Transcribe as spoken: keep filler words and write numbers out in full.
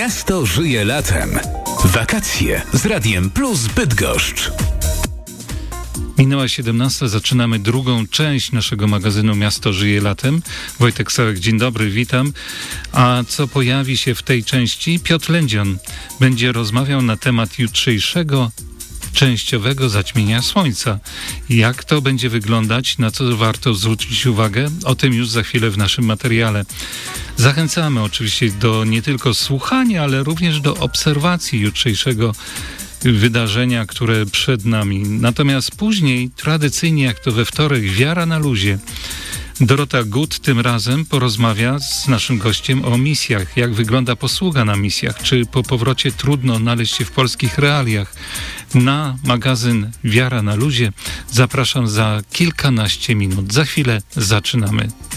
Miasto żyje latem. Wakacje z Radiem Plus Bydgoszcz. Minęła siedemnasta, zaczynamy drugą część naszego magazynu Miasto żyje latem. Wojtek Sałek, dzień dobry, witam. A co pojawi się w tej części? Piotr Lędzion będzie rozmawiał na temat jutrzejszego częściowego zaćmienia słońca. Jak to będzie wyglądać, na co warto zwrócić uwagę? O tym już za chwilę w naszym materiale. Zachęcamy oczywiście do nie tylko słuchania, ale również do obserwacji jutrzejszego wydarzenia, które przed nami. Natomiast później, tradycyjnie jak to we wtorek, Wiara na luzie. Dorota Gut tym razem porozmawia z naszym gościem o misjach. Jak wygląda posługa na misjach? Czy po powrocie trudno znaleźć się w polskich realiach? Na magazyn Wiara na luzie zapraszam za kilkanaście minut. Za chwilę zaczynamy.